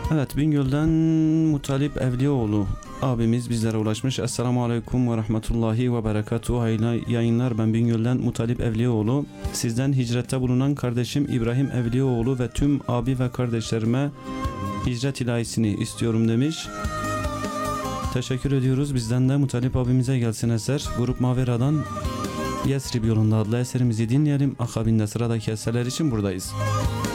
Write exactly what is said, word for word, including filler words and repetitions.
Evet, Bingöl'den Mutalip Evliyaoğlu abimiz bizlere ulaşmış. Esselamu Aleyküm ve Rahmetullahi ve Berekatuhu. Hayırlı yayınlar, ben Bingöl'den Mutalip Evliyaoğlu. Sizden hicrette bulunan kardeşim İbrahim Evliyaoğlu ve tüm abi ve kardeşlerime hicret ilahisini istiyorum demiş. Teşekkür ediyoruz. Bizden de Mutalip abimize gelsin eser. Grup Mavera'dan Yesrib yolunda adlı eserimizi dinleyelim. Akabinde sıradaki eserler için buradayız.